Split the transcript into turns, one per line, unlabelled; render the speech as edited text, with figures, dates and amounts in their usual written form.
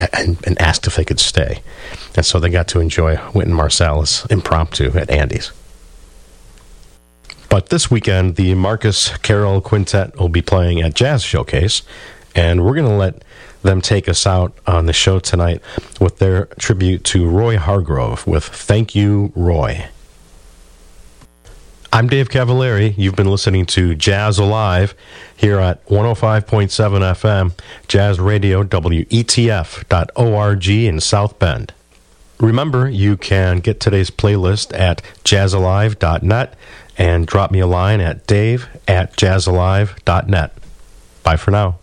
and asked if they could stay. And so they got to enjoy Wynton Marsalis impromptu at Andy's. But this weekend, the Marcus Carroll Quintet will be playing at Jazz Showcase, and we're going to let them take us out on the show tonight with their tribute to Roy Hargrove with Thank You, Roy. I'm Dave Cavallari. You've been listening to Jazz Alive here at 105.7 FM, Jazz Radio, WETF.org in South Bend. Remember, you can get today's playlist at jazzalive.net and drop me a line at dave@jazzalive.net. Bye for now.